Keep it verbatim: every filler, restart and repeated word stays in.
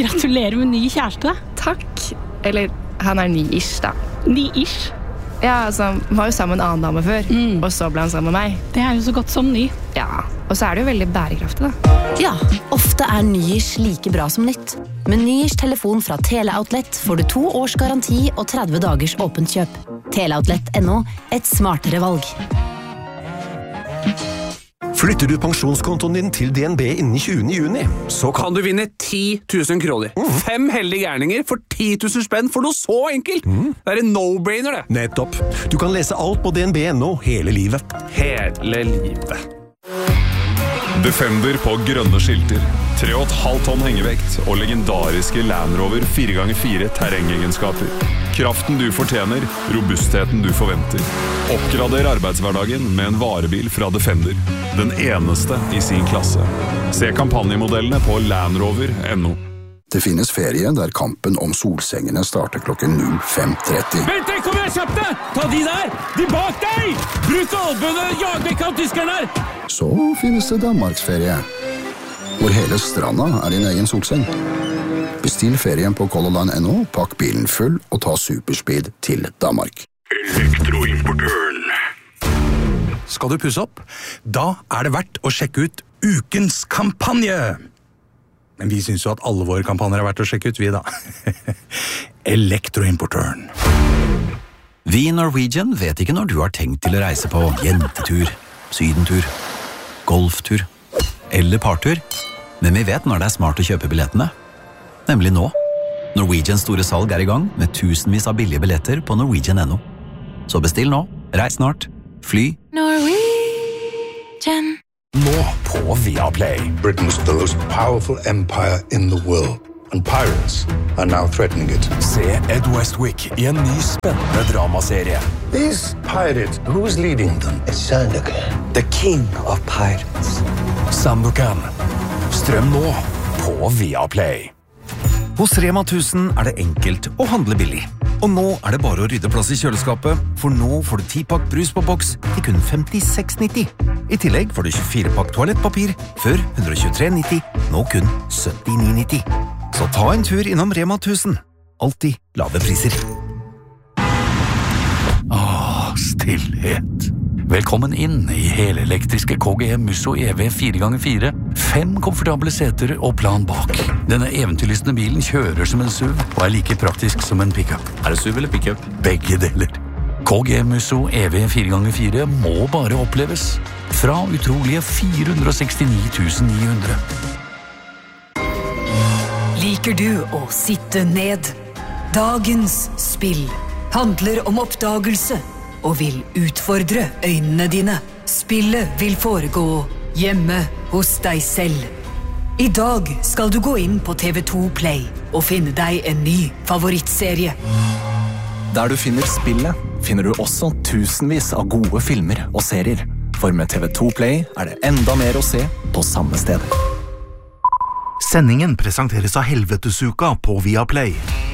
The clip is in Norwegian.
Gratulerer med ny kjæreste. Takk. Eller, han er ny-ish da. Ny-ish? Ja, altså, han var jo sammen med en annen dame før, mm. og så ble han sammen med meg. Det er jo så godt som ny. Ja, og så er det jo veldig bærekraftig da. Ja, ofte er ny-ish like bra som nytt. Med ny-ish telefon fra Teleoutlet får du to års garanti og tretti dagers åpent kjøp. Teleoutlet punktum no, et smartere valg. Flytter du pensjonskontoen din til D N B innen tjuende juni, så kan du vinne ti tusen kroner. Mm. Fem heldige gærninger for ti tusen spenn for noe så enkelt. Mm. Det er en no-brainer det. Nettopp. Du kan lese alt på D N B punktum no hele livet. Hele livet. Defender på grønne skilter, tre komma fem tonn hengevekt og legendariske Land Rover fire ganger fire terrengegenskaper. Kraften du fortjener, robustheten du forventer. Oppgrader arbeidshverdagen med en varebil fra Defender. Den eneste i sin klasse. Se kampanjemodellene på land rover punktum no. Det finnes ferie der kampen om solsengene starter klokken null fem tretti. Vent, kom igjen, kjapt deg! Ta de der! De bak deg! Bruk albønene, jag vekk av tyskerne her! Så finnes det Danmarksferie, hvor hele stranda er din egen solseng. Bestill ferien på Color Line punktum no, pakk bilen full og ta superspeed til Danmark. Elektroimportøren. Skal du pusse opp? Da er det verdt å sjekke ut ukens kampanje. Men vi synes jo at alle våre kampanjer er verdt å sjekke ut, vi da. Elektroimportøren. Vi i Norwegian vet ikke når du har tenkt til å reise på jentetur, sydentur, golftur eller partur, men vi vet når det er smart å kjøpe billettene. Nemlig nå. Norwegians store salg er i gang med tusenvis av billige billetter på Norwegian punktum no. Så bestill nå, reis snart, fly. Norwegian. Nå på Viaplay. Britain's the most powerful empire in the world, and pirates are now threatening it. Se Ed Westwick i en ny spennende dramaserie. These pirates, who's leading them? It's Sandokan, the king of pirates. Sandokan. Strøm nå på Viaplay. Hos Rema tusen er det enkelt å handle billig. Og nå er det bare å rydde plass i kjøleskapet, for nå får du ti pakk brus på boks til kun femtiseks nitti. I tillegg får du tjuefire pakk toalettpapir, før ett hundre og tjuetre nitti, nå kun syttini nitti. Så ta en tur innom Rema tusen. Alltid lave priser. Åh, stillhet. Velkommen inn i helelektriske K G M Musso E V fire ganger fire. Fem komfortable seter og plan bak. Denne eventyrlystne bilen kjører som en SUV og er like praktisk som en pickup. Er det SUV eller pickup? Begge deler. K G M Musso E V fire ganger fire må bare oppleves. Fra utrolige fire hundre og sekstini tusen ni hundre. Liker du å sitte ned? Dagens spill handler om oppdagelse og vil utfordre øynene dine. Spillet vil foregå hjemme hos deg selv. I dag skal du gå inn på T V to Play og finne deg en ny favorittserie. Der du finner spillet, finner du også tusenvis av gode filmer og serier. For med T V to Play er det enda mer å se på samme sted. Sendingen presenteres av Helvetesuka på Viaplay.